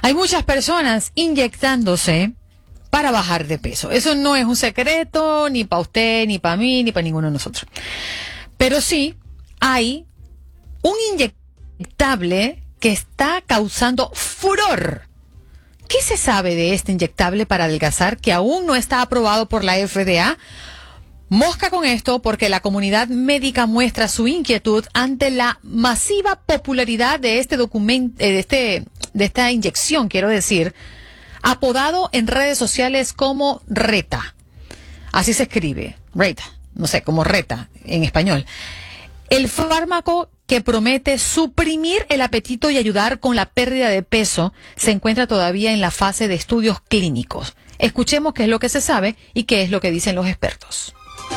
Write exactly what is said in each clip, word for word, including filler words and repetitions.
Hay muchas personas inyectándose para bajar de peso. Eso no es un secreto ni para usted, ni para mí, ni para ninguno de nosotros. Pero sí hay un inyectable que está causando furor. ¿Qué se sabe de este inyectable para adelgazar que aún no está aprobado por la F D A? Mosca con esto porque la comunidad médica muestra su inquietud ante la masiva popularidad de este documento, de este, de esta inyección, quiero decir, apodado en redes sociales como Reta. Así se escribe, Reta, no sé, como Reta en español. El fármaco que promete suprimir el apetito y ayudar con la pérdida de peso se encuentra todavía en la fase de estudios clínicos. Escuchemos qué es lo que se sabe y qué es lo que dicen los expertos.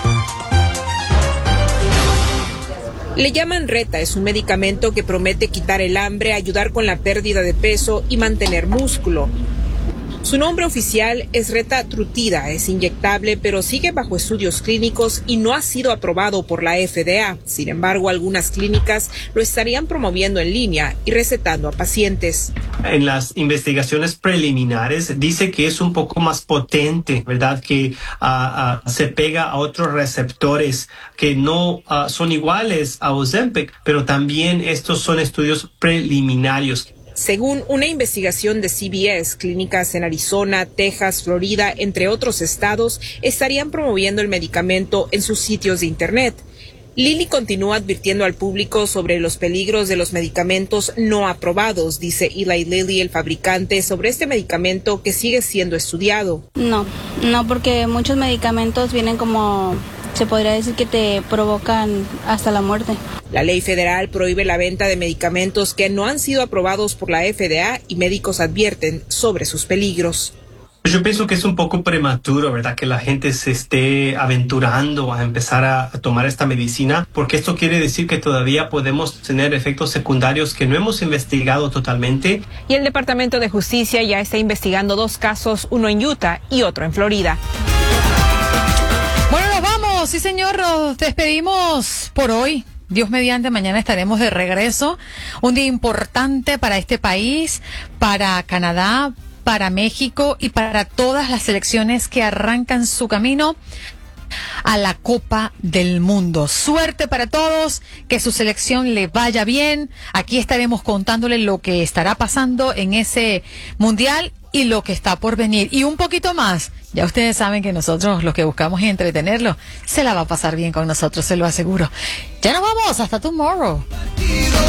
Le llaman Reta, es un medicamento que promete quitar el hambre, ayudar con la pérdida de peso y mantener músculo. Su nombre oficial es Retatrutida, es inyectable, pero sigue bajo estudios clínicos y no ha sido aprobado por la F D A. Sin embargo, algunas clínicas lo estarían promoviendo en línea y recetando a pacientes. En las investigaciones preliminares dice que es un poco más potente, ¿verdad? Que uh, uh, se pega a otros receptores que no uh, son iguales a Ozempic, pero también estos son estudios preliminarios. Según una investigación de C B S, clínicas en Arizona, Texas, Florida, entre otros estados, estarían promoviendo el medicamento en sus sitios de internet. Lilly continúa advirtiendo al público sobre los peligros de los medicamentos no aprobados, dice Eli Lilly, el fabricante, sobre este medicamento que sigue siendo estudiado. No, no, porque muchos medicamentos vienen como, se podría decir que te provocan hasta la muerte. La ley federal prohíbe la venta de medicamentos que no han sido aprobados por la F D A y médicos advierten sobre sus peligros. Yo pienso que es un poco prematuro, ¿verdad? Que la gente se esté aventurando a empezar a tomar esta medicina, porque esto quiere decir que todavía podemos tener efectos secundarios que no hemos investigado totalmente. Y el Departamento de Justicia ya está investigando dos casos, uno en Utah y otro en Florida. Bueno, nos vamos, sí señor, nos despedimos por hoy. Dios mediante, mañana estaremos de regreso. Un día importante para este país, para Canadá, para México y para todas las selecciones que arrancan su camino a la Copa del Mundo. Suerte para todos, que su selección le vaya bien. Aquí estaremos contándole lo que estará pasando en ese mundial y lo que está por venir. Y un poquito más. Ya ustedes saben que nosotros los que buscamos entretenerlo, se la va a pasar bien con nosotros, se lo aseguro. Ya nos vamos, hasta tomorrow.